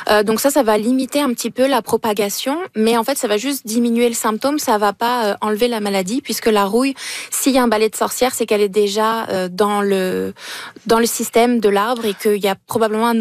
Donc ça va limiter un petit peu la propagation, mais en fait, ça va juste diminuer le symptôme, ça va pas enlever la maladie, puisque la rouille, s'il y a un balai de sorcière, c'est qu'elle est déjà dans le système de l'arbre et qu'il y a probablement un